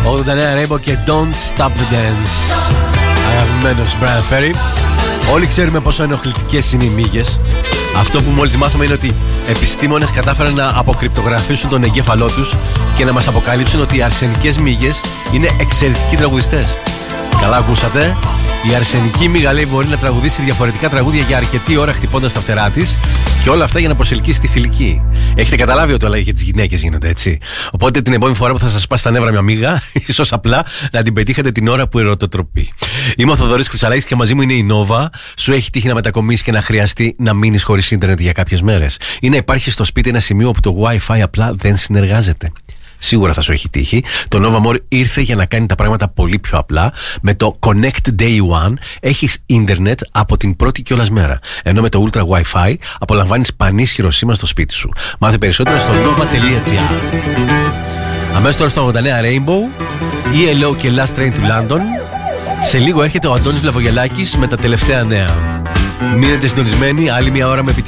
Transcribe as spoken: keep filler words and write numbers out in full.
ογδόντα εννέα Rainbow και Don't Stop the Dance. Αγαπημένος Brian Ferry. Όλοι ξέρουμε πόσο ενοχλητικές είναι οι μύγες. Αυτό που μόλις μάθαμε είναι ότι επιστήμονες κατάφεραν να αποκρυπτογραφήσουν τον εγκέφαλό τους και να μας αποκαλύψουν ότι οι αρσενικές μύγες είναι εξαιρετικοί τραγουδιστές. Καλά ακούσατε. Η αρσενική μύγα, λέει, μπορεί να τραγουδήσει διαφορετικά τραγούδια για αρκετή ώρα χτυπώντας τα φτερά της και όλα αυτά για να προσελκύσει τη θηλυκή. Έχετε καταλάβει ότι όλα για τις γυναίκες γίνονται έτσι. Οπότε την επόμενη φορά που θα σας πάσει στα νεύρα μια μύγα, ίσως απλά να την πετύχετε την ώρα που ερωτοτροπεί. Είμαι ο Θοδωρής Κουτσαλάκης και μαζί μου είναι η Νόβα. Σου έχει τύχει να μετακομίσεις και να χρειαστεί να μείνεις χωρίς ίντερνετ για κάποιες μέρες, ή να υπάρχει στο σπίτι ένα σημείο όπου το Wi-Fi απλά δεν συνεργάζεται? Σίγουρα θα σου έχει τύχει. Το Nova More ήρθε για να κάνει τα πράγματα πολύ πιο απλά. Με το Connect Day One έχεις ίντερνετ από την πρώτη κιόλας μέρα. Ενώ με το Ultra Wi-Fi απολαμβάνεις πανίσχυρο σήμα στο σπίτι σου. Μάθε περισσότερα στο nova.gr. Αμέσως τώρα στο ογδόντα εννέα Rainbow, ι ελ ο και Last Train to London. Σε λίγο έρχεται ο Αντώνης Βλαβογελάκης με τα τελευταία νέα. Μείνετε συντονισμένοι, άλλη μια ώρα με επιτυχία.